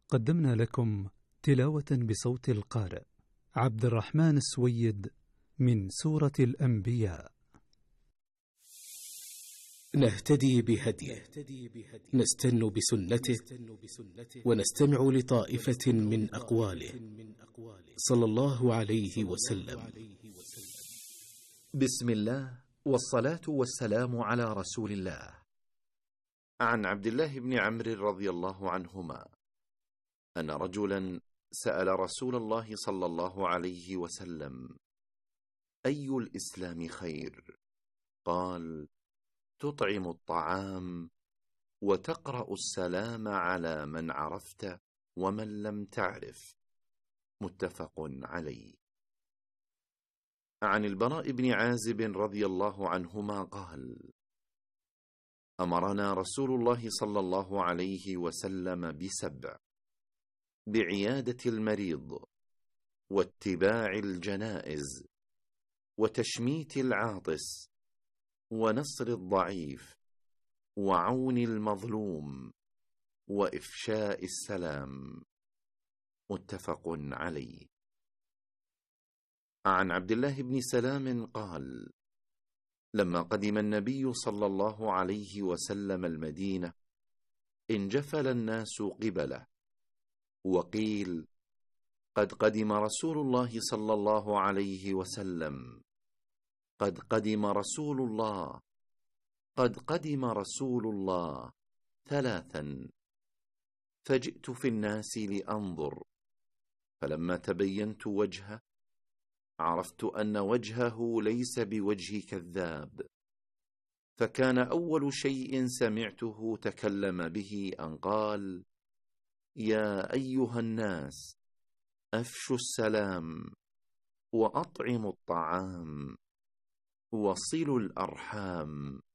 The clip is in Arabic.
قدمنا لكم تلاوة بصوت القارئ عبد الرحمن السويد من سورة الأنبياء. نهتدي بهديه، نستن بسنته، ونستمع لطائفة من أقواله صلى الله عليه وسلم. بسم الله والصلاة والسلام على رسول الله. عن عبد الله بن عمرو رضي الله عنهما أن رجلا سأل رسول الله صلى الله عليه وسلم: أي الإسلام خير؟ قال: تطعم الطعام وتقرأ السلام على من عرفت ومن لم تعرف. متفق عليه. عن البراء بن عازب رضي الله عنهما قال: أمرنا رسول الله صلى الله عليه وسلم ب7: بعيادة المريض، واتباع الجنائز، وتشميت العاطس، ونصر الضعيف، وعون المظلوم، وإفشاء السلام. متفق عليه. عن عبد الله بن سلام قال: لما قدم النبي صلى الله عليه وسلم المدينة انجفل الناس قبله، وقيل: قد قدم رسول الله صلى الله عليه وسلم، قد قدم رسول الله، قد قدم رسول الله 3. فجئت في الناس لأنظر، فلما تبينت وجهه عرفت أن وجهه ليس بوجه كذاب، فكان أول شيء سمعته تكلم به أن قال: يا أيها الناس، أفشوا السلام، وأطعموا الطعام، وصلوا الأرحام،